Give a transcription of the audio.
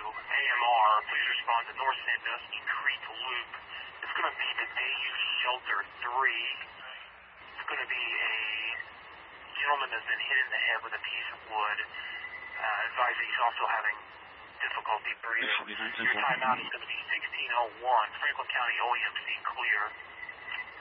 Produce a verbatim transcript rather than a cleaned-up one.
A M R. Please respond to North Sandusky Creek Loop. It's going to be the Dayu Shelter three. It's going to be a gentleman that's been hit in the head with a piece of wood. Uh, advise that he's also having difficulty breathing. Your timeout is going to be sixteen oh one. Franklin County O E M C clear.